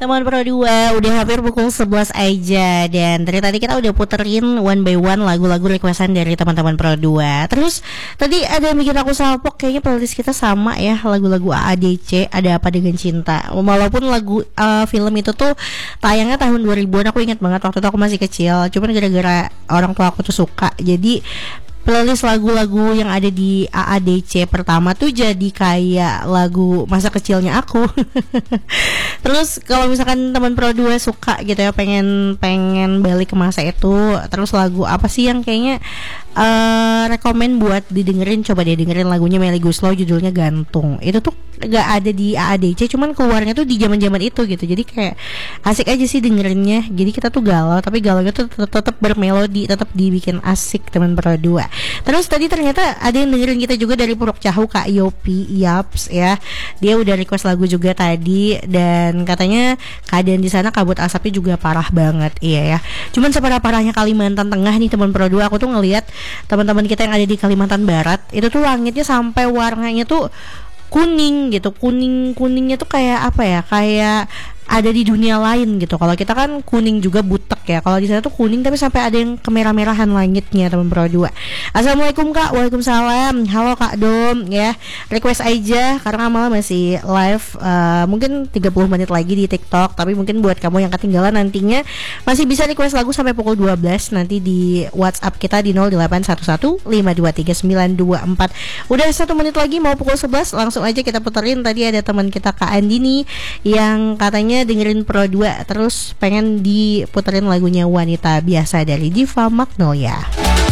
teman Pro 2, udah hampir pukul 11 aja. Dan dari tadi kita udah puterin one by one lagu-lagu requestan dari teman-teman Pro 2. Terus tadi ada yang bikin aku salpok, kayaknya playlist kita sama ya, lagu-lagu AADC, Ada Apa Dengan Cinta. Walaupun lagu film itu tuh tayangnya tahun 2000-an, aku ingat banget waktu itu aku masih kecil. Cuman gara-gara orang tua aku tuh suka, jadi playlist lagu-lagu yang ada di AADC pertama tuh jadi kayak lagu masa kecilnya aku. Terus kalau misalkan teman Pro 2 suka gitu ya, pengen balik ke masa itu, terus lagu apa sih yang kayaknya rekomen buat didengerin, coba deh dengerin lagunya Melly Goeslaw, judulnya Gantung. Itu tuh gak ada di AADC, cuman keluarnya tuh di zaman-zaman itu gitu. Jadi kayak asik aja sih dengerinnya. Jadi kita tuh galau, tapi galaunya tuh tetap bermelodi, tetap dibikin asik teman Pro 2. Terus tadi ternyata ada yang dengerin kita juga dari Puruk Cahu, Kak Yopi Yaps ya. Dia udah request lagu juga tadi, dan katanya keadaan di sana kabut asapnya juga parah banget. Iya ya. Cuman separah-parahnya Kalimantan Tengah nih teman Pro 2, aku tuh ngelihat teman-teman kita yang ada di Kalimantan Barat itu tuh langitnya sampai warnanya tuh kuning gitu. Kuningnya tuh kayak apa ya, kayak ada di dunia lain gitu. Kalau kita kan kuning juga butek ya, kalau di sana tuh kuning tapi sampai ada yang kemerah-merahan langitnya teman Pro 2. Assalamualaikum Kak. Waalaikumsalam. Halo Kak Dom ya. Request aja karena Amal masih live mungkin 30 menit lagi di TikTok, tapi mungkin buat kamu yang ketinggalan nantinya masih bisa request lagu sampai pukul 12 nanti di WhatsApp kita di 0811-523-924. Udah 1 menit lagi mau pukul 11, langsung aja kita puterin. Tadi ada teman kita Kak Andini yang katanya dengerin Pro 2 terus pengen diputerin lagunya Wanita Biasa dari Diva Magnolia.